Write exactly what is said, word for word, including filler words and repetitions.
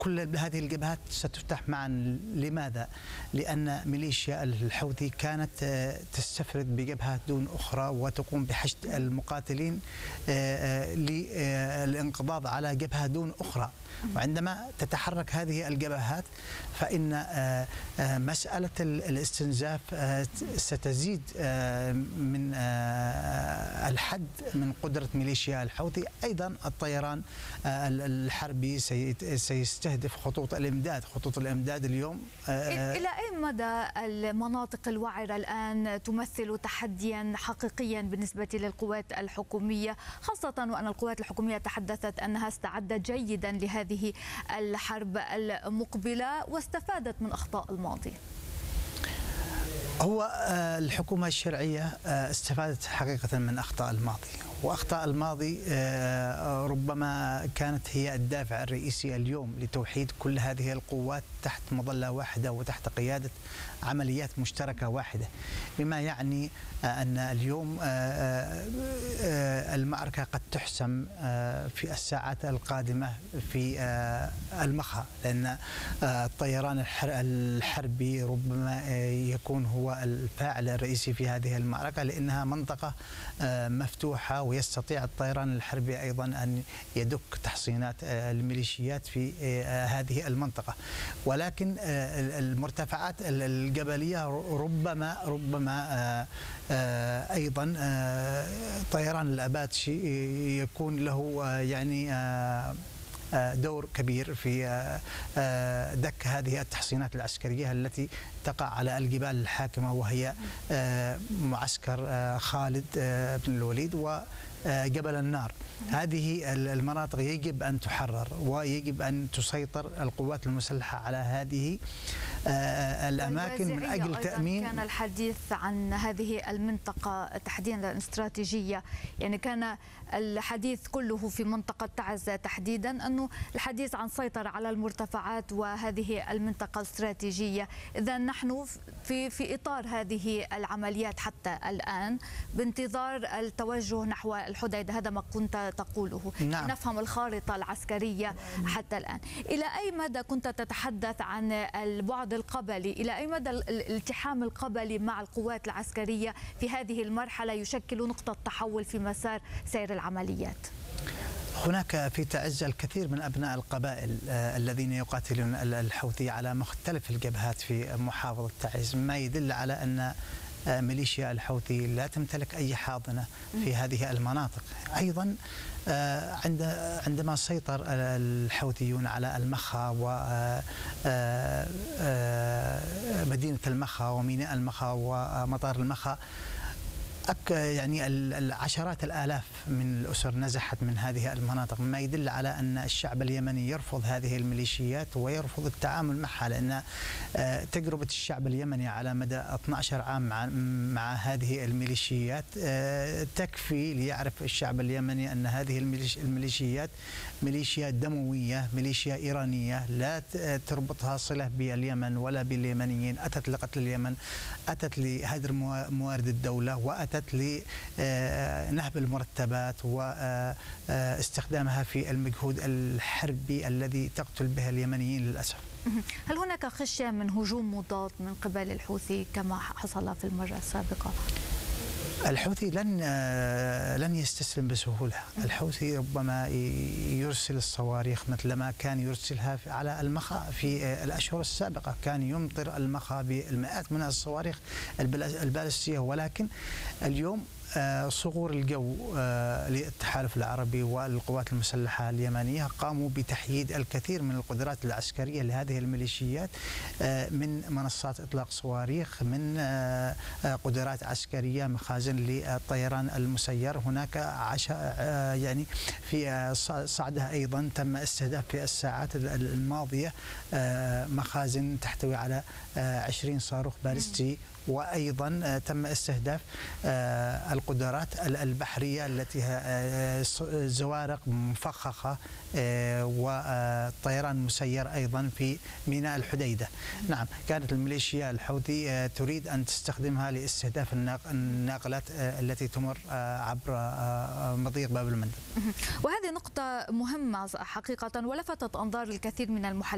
كل هذه الجبهات ستفتح معا. لماذا؟ لأن ميليشيا الحوثي كانت تستفرد بجبهة دون أخرى وتقوم بحشد المقاتلين للانقضاض على جبهة دون أخرى. وعندما تتحرك هذه الجبهات فإن مسألة الاستنزاف ستزيد من الحد من قدرة ميليشيا الحوثي. أيضا الطيران الحربي سيستهدف خطوط الإمداد. خطوط الإمداد اليوم إلى أي مدى المناطق الوعرة الآن تمثل تحديا حقيقيا بالنسبة للقوات الحكومية، خاصة وأن القوات الحكومية تحدثت أنها استعدت جيدا لهذه الحرب المقبلة واستفادت من أخطاء الماضي؟ هو الحكومة الشرعية استفادت حقيقة من أخطاء الماضي، وأخطاء الماضي ربما كانت هي الدافع الرئيسي اليوم لتوحيد كل هذه القوات تحت مظلة واحدة وتحت قيادة عمليات مشتركة واحدة، بما يعني أن اليوم المعركة قد تحسم في الساعات القادمة في المخا، لأن الطيران الحربي ربما يكون هو الفاعل الرئيسي في هذه المعركة، لأنها منطقة مفتوحة ويستطيع الطيران الحربي أيضا أن يدك تحصينات الميليشيات في هذه المنطقة. ولكن المرتفعات الجبلية ربما ربما أيضا طيران الأباتشي يكون له يعني دور كبير في دك هذه التحصينات العسكرية التي تقع على الجبال الحاكمة، وهي معسكر خالد بن الوليد وجبل النار. هذه المناطق يجب أن تحرر ويجب أن تسيطر القوات المسلحة على هذه الأماكن من أجل تأمين. كان الحديث عن هذه المنطقة تحديدا الاستراتيجية، يعني كان الحديث كله في منطقة تعز تحديدا، أنه الحديث عن سيطرة على المرتفعات وهذه المنطقة الاستراتيجية. إذا نحن في في إطار هذه العمليات حتى الآن بانتظار التوجه نحو الحديدة، هذا ما كنت تقوله. نعم. نفهم الخارطة العسكرية حتى الآن. إلى أي مدى كنت تتحدث عن البعد القبلي؟ إلى أي مدى الالتحام القبلي مع القوات العسكرية في هذه المرحلة يشكل نقطة تحول في مسار سير العمليات؟ هناك في تعز الكثير من أبناء القبائل الذين يقاتلون الحوثي على مختلف الجبهات في محافظة تعز، ما يدل على أن ميليشيا الحوثي لا تمتلك أي حاضنة في هذه المناطق. أيضا عند عندما سيطر الحوثيون على المخا ومدينة المخا وميناء المخا ومطار المخا، يعني العشرات الآلاف من الأسر نزحت من هذه المناطق، مما يدل على أن الشعب اليمني يرفض هذه الميليشيات ويرفض التعامل معها، لأن تجربة الشعب اليمني على مدى اثني عشر عام مع, مع هذه الميليشيات تكفي ليعرف الشعب اليمني أن هذه الميليشيات ميليشيات دموية، ميليشيا إيرانية لا تربطها صلة باليمن ولا باليمنيين، أتت لقتل اليمن، أتت لهدر موارد الدولة، وأتت لنهب المرتبات واستخدامها في المجهود الحربي الذي تقتل به اليمنيين للأسف. هل هناك خشية من هجوم مضاد من قبل الحوثي كما حصل في المرة السابقة؟ الحوثي لن لن يستسلم بسهولة. الحوثي ربما يرسل الصواريخ مثلما كان يرسلها على المخا في الأشهر السابقة، كان يمطر المخا بالمئات من الصواريخ البالستية، ولكن اليوم صقور الجو للتحالف العربي والقوات المسلحة اليمنية قاموا بتحييد الكثير من القدرات العسكرية لهذه الميليشيات، من منصات إطلاق صواريخ، من قدرات عسكرية، مخازن للطيران المسير. هناك عشاء يعني في صعدة أيضا تم استهداف في الساعات الماضية مخازن تحتوي على عشرين صاروخ بالستي، وأيضا تم استهداف القدرات البحرية التي زوارق مفخخة وطيران مسير أيضا في ميناء الحديدة. نعم، كانت الميليشيا الحوثي تريد أن تستخدمها لاستهداف الناقلات التي تمر عبر مضيق باب المندب. وهذه نقطة مهمة حقيقة ولفتت أنظار الكثير من المحللين.